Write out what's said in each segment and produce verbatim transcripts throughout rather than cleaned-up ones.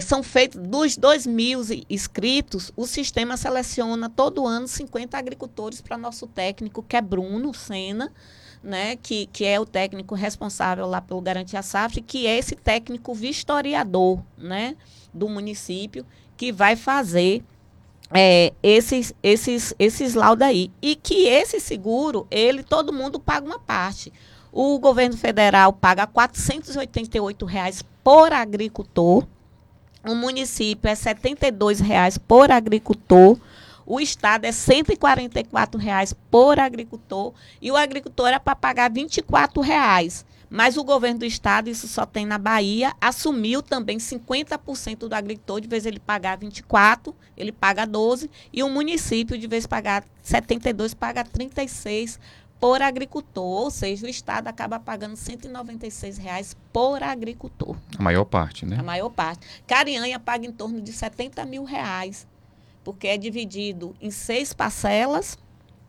são feitos, dos dois mil inscritos, o sistema seleciona todo ano cinquenta agricultores para nosso técnico, que é Bruno Sena, né, que, que é o técnico responsável lá pelo Garantia Safra, que é esse técnico vistoriador, né, do município, que vai fazer é, esses, esses, esses laudos aí. E que esse seguro, ele, todo mundo paga uma parte. O governo federal paga quatrocentos e oitenta e oito reais por agricultor, o município é setenta e dois reais por agricultor, o estado é cento e quarenta e quatro reais por agricultor e o agricultor é para pagar vinte e quatro reais. Mas o governo do estado, isso só tem na Bahia, assumiu também cinquenta por cento do agricultor, de vez ele pagar vinte e quatro, ele paga doze, e o município, de vez pagar setenta e dois, paga trinta e seis por agricultor. Ou seja, o estado acaba pagando cento e noventa e seis reais por agricultor. A maior parte, né? A maior parte. Carianha paga em torno de setenta mil reais, porque é dividido em seis parcelas,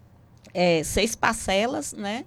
é, seis parcelas, né?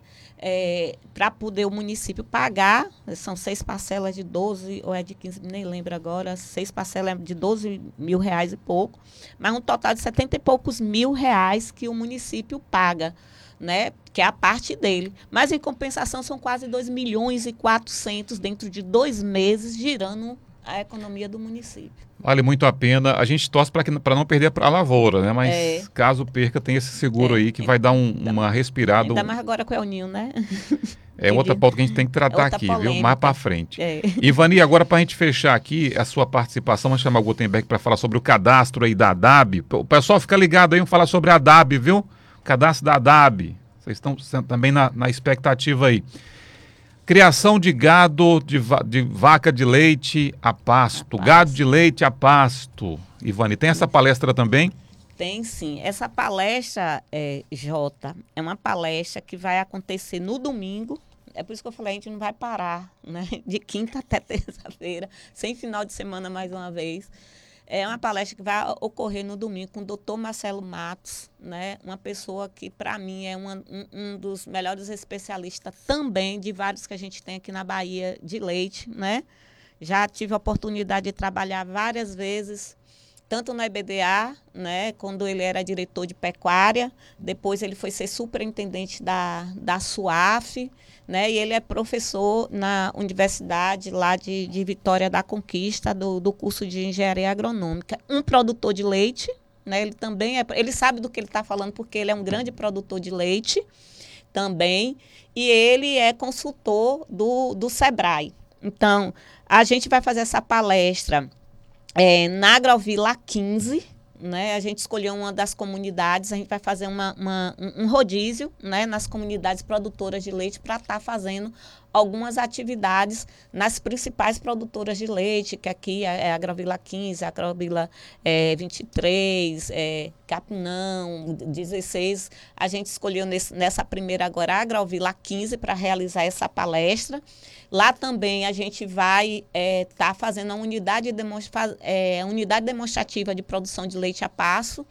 É, para poder o município pagar, são seis parcelas de doze, ou é de quinze, nem lembro agora, seis parcelas de doze mil reais e pouco, mas um total de setenta e poucos mil reais que o município paga, né? Que é a parte dele. Mas, em compensação, são quase dois milhões e quatrocentos dentro de dois meses, girando a economia do município. Vale muito a pena. A gente torce para não perder a lavoura, né? Mas é. caso perca, tem esse seguro é. aí que vai dar um, uma respirada. Ainda mais agora com o El Ninho, né? É outra pauta que a gente tem que tratar é aqui, polêmica. Viu? Mais para frente. É. Ivani, agora para a gente fechar aqui a sua participação, vamos chamar o Gutenberg para falar sobre o cadastro aí da A D A B. O pessoal fica ligado aí, vamos falar sobre a A D A B, viu? O cadastro da A D A B. Vocês estão também na, na expectativa aí. Criação de gado, de, va de vaca de leite a pasto. a pasto. Gado de leite a pasto. Ivani, tem essa palestra também? Tem sim. Essa palestra, é, Jota, é uma palestra que vai acontecer no domingo. É por isso que eu falei, a gente não vai parar, né? De quinta até terça-feira, sem final de semana mais uma vez. É uma palestra que vai ocorrer no domingo com o doutor Marcelo Matos, né? Uma pessoa que, para mim, é uma, um, um dos melhores especialistas também, de vários que a gente tem aqui na Bahia, de leite, né? Já tive a oportunidade de trabalhar várias vezes, tanto na E B D A, né, quando ele era diretor de pecuária, depois ele foi ser superintendente da, da SUAF, né, e ele é professor na universidade lá de, de Vitória da Conquista, do, do curso de engenharia agronômica. Um produtor de leite, né, ele também é, ele sabe do que ele está falando, porque ele é um grande produtor de leite também, e ele é consultor do, do SEBRAE. Então, a gente vai fazer essa palestra É, na Agrovila quinze, né, a gente escolheu uma das comunidades, a gente vai fazer uma, uma, um rodízio, né, nas comunidades produtoras de leite para estar tá fazendo algumas atividades nas principais produtoras de leite, que aqui é a Agrovila quinze, a Agrovila é, vinte e três, é, Capinão, dezesseis. A gente escolheu nesse, nessa primeira agora a Agrovila quinze para realizar essa palestra. Lá também a gente vai estar é, tá fazendo a unidade, demonstra, é, unidade demonstrativa de produção de leite a pasto,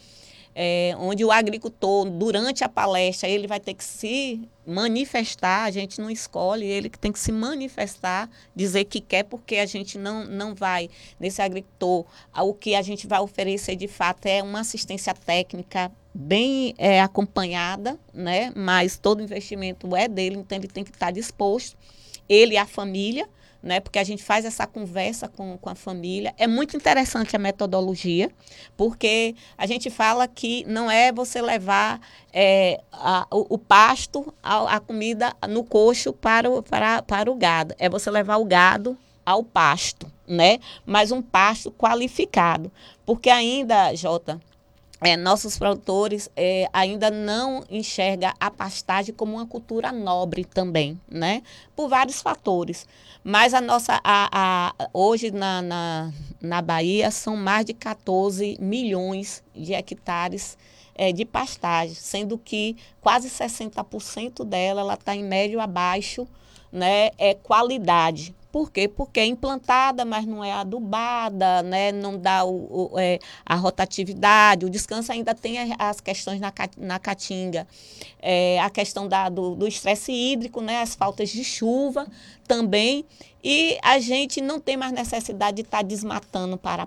é, onde o agricultor, durante a palestra, ele vai ter que se manifestar, a gente não escolhe, ele que tem que se manifestar, dizer que quer, porque a gente não, não vai, nesse agricultor, o que a gente vai oferecer de fato é uma assistência técnica bem é, acompanhada, né? Mas todo investimento é dele, então ele tem que estar disposto, ele e a família, né, porque a gente faz essa conversa com, com a família. É muito interessante a metodologia, porque a gente fala que não é você levar é, a, o, o pasto, a, a comida no coxo para o, para, para o gado. É você levar o gado ao pasto, né? Mas um pasto qualificado. Porque ainda, Jota, É, nossos produtores é, ainda não enxergam a pastagem como uma cultura nobre também, né? Por vários fatores. Mas a nossa, a, a, hoje na, na, na Bahia são mais de quatorze milhões de hectares é, de pastagem, sendo que quase sessenta por cento dela está em médio a baixo, né? É qualidade. Por quê? Porque é implantada, mas não é adubada, né? Não dá o, o, é, a rotatividade, o descanso ainda tem as questões na, na caatinga, é, a questão da, do estresse hídrico, né? As faltas de chuva também, e a gente não tem mais necessidade de estar desmatando para